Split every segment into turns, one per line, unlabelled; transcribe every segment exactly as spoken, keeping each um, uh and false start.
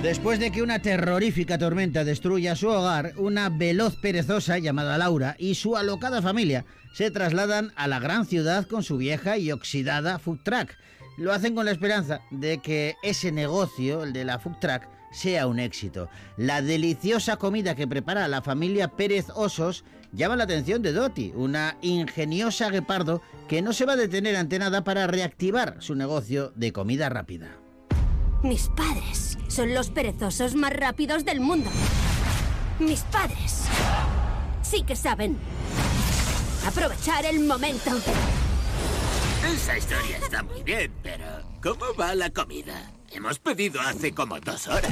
Después de que una terrorífica tormenta destruya su hogar, una veloz perezosa llamada Laura y su alocada familia se trasladan a la gran ciudad con su vieja y oxidada food truck. Lo hacen con la esperanza de que ese negocio, el de la food truck, sea un éxito. La deliciosa comida que prepara la familia Pérez Osos llama la atención de Doti, una ingeniosa guepardo que no se va a detener ante nada para reactivar su negocio de comida rápida.
Mis padres son los perezosos más rápidos del mundo. Mis padres sí que saben aprovechar el momento.
Esa historia está muy bien, pero ¿cómo va la comida? Hemos pedido hace como dos horas.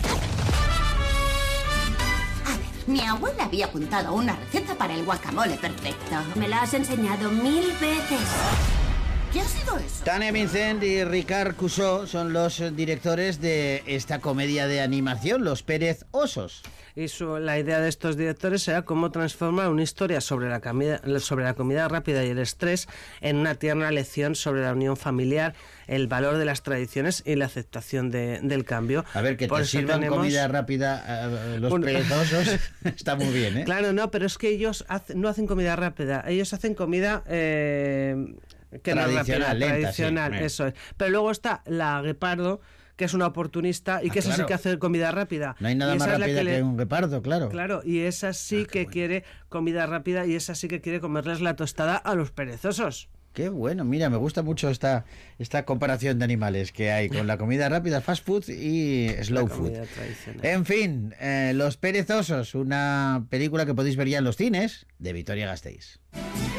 A ver, mi abuela había apuntado una receta para el guacamole perfecto.
Me la has enseñado mil veces.
¿Qué ha sido eso?
Tania Vincent y Ricard Cussó son los directores de esta comedia de animación, Los Pérez Osos.
Y su, la idea de estos directores era cómo transformar una historia sobre la, comida, sobre la comida rápida y el estrés en una tierna lección sobre la unión familiar, el valor de las tradiciones y la aceptación de, del cambio.
A ver, que
Por
te
eso
sirvan
tenemos...
comida rápida uh, los bueno, Pérez Osos está muy bien, ¿eh?
Claro, no, pero es que ellos hace, no hacen comida rápida, ellos hacen comida... Eh, que
tradicional,
no es rápida,
lenta,
tradicional,
sí.
Eso es. Pero luego está la guepardo, que es una oportunista y
ah,
que esa
claro.
sí que hace comida rápida.
No hay nada más rápida que, le... que un guepardo, claro.
Claro, y esa sí
ah,
que
bueno.
quiere comida rápida y esa sí que quiere comerles la tostada a los perezosos.
Qué bueno, mira, me gusta mucho esta, esta comparación de animales que hay con la comida rápida, fast food y slow food. En fin, eh, Los Perezosos, una película que podéis ver ya en los cines de Vitoria Gasteiz.